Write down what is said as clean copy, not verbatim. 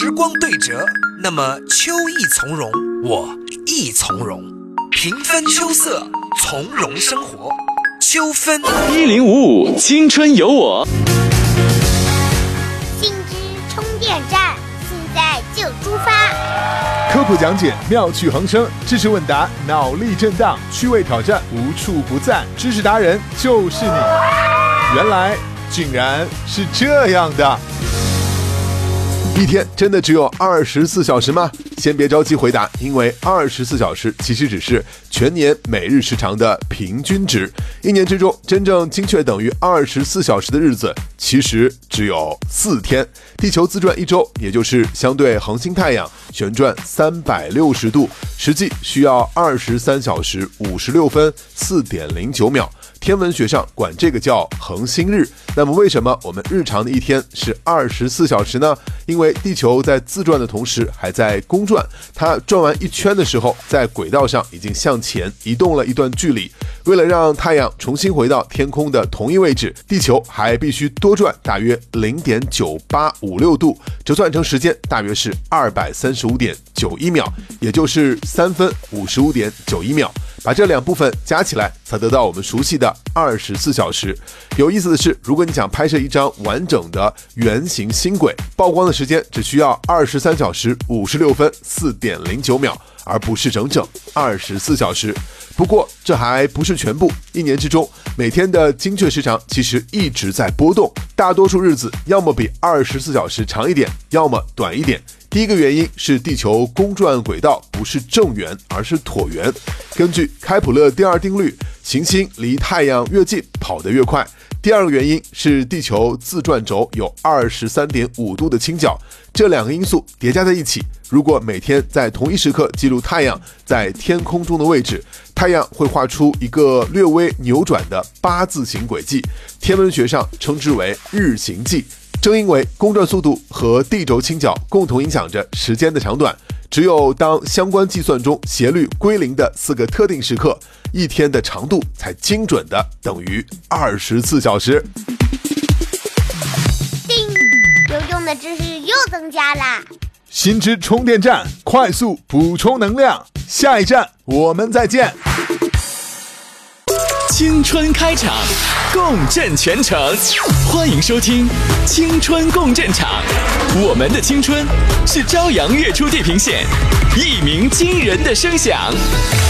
时光对折，那么秋意从容，我亦从容。平分秋色，从容生活。秋分 1055青春有我， 信之充电站，现在就出发。 科普讲解，妙趣横生；知识问答，脑力震荡；趣味挑战，无处不在。知识达人就是你，原来竟然是这样的。一天真的只有24小时吗？先别着急回答，因为24小时其实只是全年每日时长的平均值。一年之中，真正精确等于24小时的日子，其实只有4天。地球自转一周，也就是相对恒星太阳旋转360度，实际需要23小时56分4.09秒。天文学上管这个叫恒星日。那么为什么我们日常的一天是24小时呢？因为地球在自转的同时还在公转，它转完一圈的时候，在轨道上已经向前移动了一段距离。为了让太阳重新回到天空的同一位置，地球还必须多转大约 0.9856 度，折算成时间大约是235.91秒，也就是3分55.91秒。把这两部分加起来，才得到我们熟悉的24小时。有意思的是，如果你想拍摄一张完整的圆形星轨，曝光的时间只需要23小时56分4.09秒，而不是整整24小时。不过这还不是全部，一年之中每天的精确时长其实一直在波动，大多数日子要么比24小时长一点，要么短一点。第一个原因是地球公转轨道不是正圆，而是椭圆。根据开普勒第二定律，行星离太阳越近，跑得越快。第二个原因是地球自转轴有 23.5 度的倾角。这两个因素叠加在一起，如果每天在同一时刻记录太阳在天空中的位置，太阳会画出一个略微扭转的8字形轨迹，天文学上称之为日行迹。正因为公转速度和地轴倾角共同影响着时间的长短，只有当相关计算中斜率归零的4个特定时刻，一天的长度才精准的等于24小时。 叮，有用的知识又增加啦！ 新知充电站，快速补充能量。下一站我们再见。 青春开场，共振全城，欢迎收听青春共振场。我们的青春是朝阳跃出地平线，一鸣惊人的声响。